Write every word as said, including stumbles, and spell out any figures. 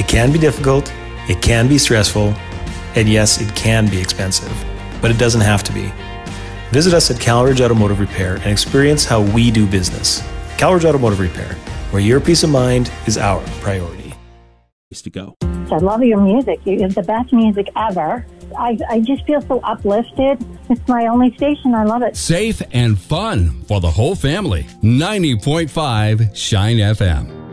It can be difficult, it can be stressful, and yes, it can be expensive, but it doesn't have to be. Visit us at Calridge Automotive Repair and experience how we do business. Calridge Automotive Repair, where your peace of mind is our priority. To go. I love your music. It's the best music ever. I, I just feel so uplifted. It's my only station. I love it. Safe and fun for the whole family. ninety point five Shine F M.